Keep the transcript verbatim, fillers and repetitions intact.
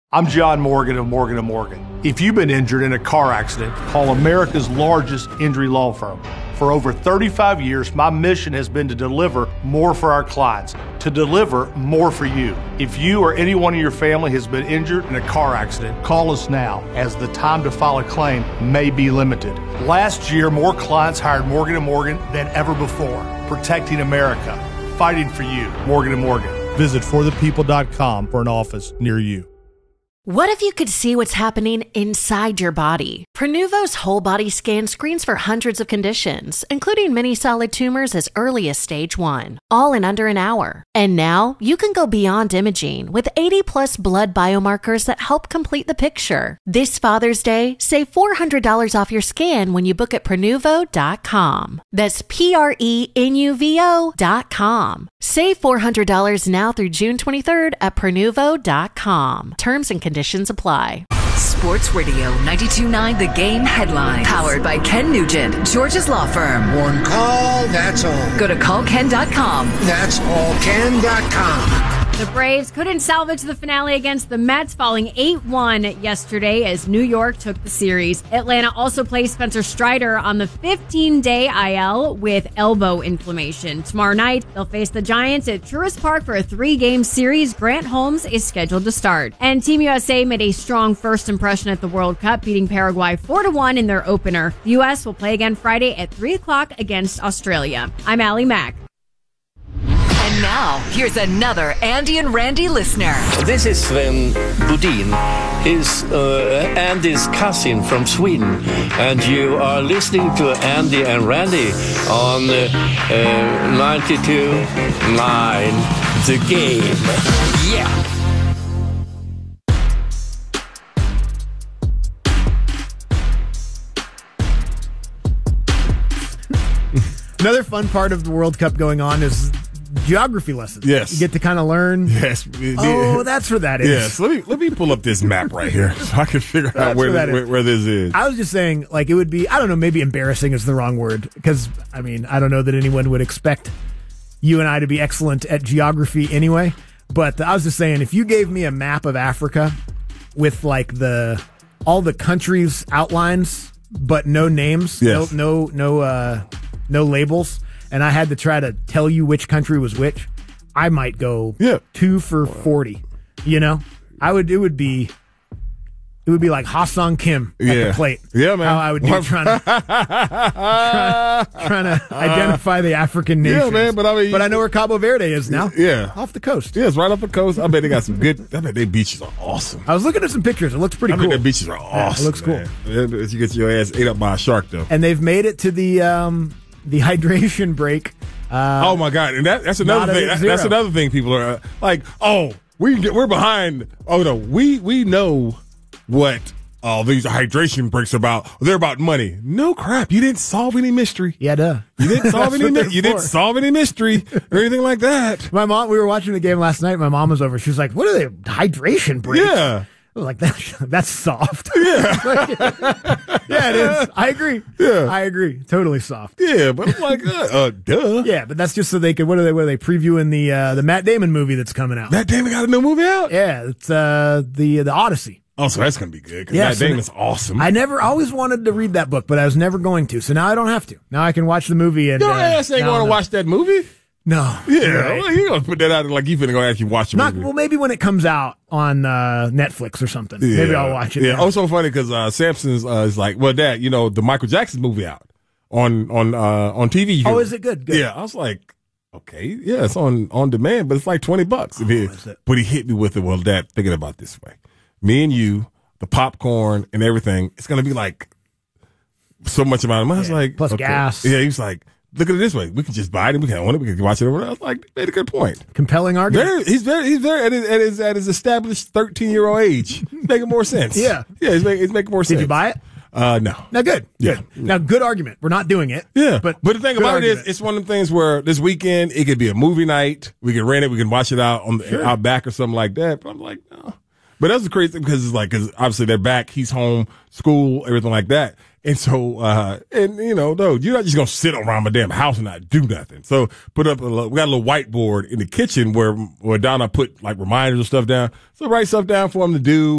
I'm John Morgan of Morgan and Morgan. If you've been injured in a car accident, call America's largest injury law firm. For over thirty-five years, my mission has been to deliver more for our clients, to deliver more for you. If you or anyone in your family has been injured in a car accident, call us now, as the time to file a claim may be limited. Last year, more clients hired Morgan and Morgan than ever before, protecting America, fighting for you. Morgan and Morgan. Visit for the people dot com for an office near you. What if you could see what's happening inside your body? Prenuvo's whole body scan screens for hundreds of conditions, including many solid tumors as early as stage one, all in under an hour. And now you can go beyond imaging with eighty plus blood biomarkers that help complete the picture. This Father's Day, save four hundred dollars off your scan when you book at Prenuvo dot com. That's P R E N U V O dot com. Save four hundred dollars now through June twenty-third at Prenuvo dot com. Terms and conditions apply. Sports Radio ninety-two point nine The Game headlines. Powered by Ken Nugent, George's Law Firm. One call, that's all. Go to call ken dot com. That's all ken dot com. The Braves couldn't salvage the finale against the Mets, falling eight one yesterday as New York took the series. Atlanta also placed Spencer Strider on the fifteen-day I L with elbow inflammation. Tomorrow night, they'll face the Giants at Truist Park for a three-game series. Grant Holmes is scheduled to start. And Team U S A made a strong first impression at the World Cup, beating Paraguay four to one in their opener. The U S will play again Friday at three o'clock against Australia. I'm Allie Mack. And now, here's another Andy and Randy listener. This is Sven Budin. He's uh, Andy's cousin from Sweden. And you are listening to Andy and Randy on uh, uh, ninety-two point nine The Game. Yeah. Another fun part of the World Cup going on is geography lessons. Yes. You get to kind of learn. Yes. Oh, that's where that is. Yes. Let me let me pull up this map right here so I can figure out where, where, where, where this is. I was just saying, like, it would be, I don't know, maybe embarrassing is the wrong word. Because, I mean, I don't know that anyone would expect you and I to be excellent at geography anyway. But I was just saying, if you gave me a map of Africa with, like, the all the countries' outlines, but no names, yes. no, no, no, uh, no labels, and I had to try to tell you which country was which, I might go yeah. two for forty. You know, I would. It would be. It would be like Ha-Sung Kim at yeah. the plate. Yeah, man. How I would do trying to trying, trying to identify the African nations. Yeah, man. But I mean, but I know where Cabo Verde is now. Yeah, off the coast. Yeah, it's right off the coast. I bet they got some good. I bet their beaches are awesome. I was looking at some pictures. It looks pretty I cool. I bet their beaches are awesome. Yeah, it looks man. cool. You get your ass ate up by a shark, though. And they've made it to the um, the hydration break. Uh, oh my God! And that, that's another thing. That, that's another thing. People are uh, like, "Oh, we get, we're behind." Oh no, we we know what all these hydration breaks are about. They're about money. No crap. You didn't solve any mystery. Yeah, duh. You didn't solve any. Mi- you didn't solve any mystery or anything like that. My mom. We were watching the game last night. My mom was over. She was like, "What are they hydration breaks?" Yeah. I was like, that, that's soft. Yeah. Yeah, it is. I agree. Yeah. I agree. Totally soft. Yeah, but I'm like, uh, uh, duh. Yeah, but that's just so they could, what are they, what are they previewing the, uh, the Matt Damon movie that's coming out? Matt Damon got a new movie out? Yeah, it's, uh, the, the Odyssey. Oh, so that's going to be good. Cause yeah, Matt so Damon's awesome. I never, always wanted to read that book, but I was never going to. So now I don't have to. Now I can watch the movie and. Your uh, ass ain't going to watch that movie? No. Yeah. Right. Well, you're going to put that out like you finna go actually watch the Not, movie. well, maybe when it comes out on uh, Netflix or something. Yeah. Maybe I'll watch it. Yeah. now. Oh, so funny because uh, Samson's uh, is like, well, Dad, you know, the Michael Jackson movie out on on uh, on T V. Oh, is it good? Good. Yeah. I was like, okay, yeah, it's on on demand, but it's like twenty bucks. Oh, he, is it? But he hit me with it. Well, Dad, thinking about it this way, me and you, the popcorn and everything, it's gonna be like so much amount of money. I was Yeah. like, Plus okay. gas. Yeah. He was like, look at it this way: we can just buy it, and we can own it, we can watch it over. I was like, he made a good point. Compelling argument. Very, he's very, he's very at his at his, at his established thirteen year old age. He's making more sense. Yeah. yeah, he's making, he's making more sense. Did you buy it? Uh, no. Now, good. Yeah. Good. Now, good argument. We're not doing it. Yeah, But, but the thing good about argument. it is, it's one of the things where this weekend it could be a movie night. We can rent it. We can watch it out on the, Sure. out back or something like that. But I'm like, no. But that's the crazy thing because it's like, because obviously they're back. He's home, school, everything like that. And so, uh, and you know, no, you're not just gonna sit around my damn house and not do nothing. So, put up a little, we got a little whiteboard in the kitchen where where Donna put like reminders and stuff down. So, write stuff down for him to do.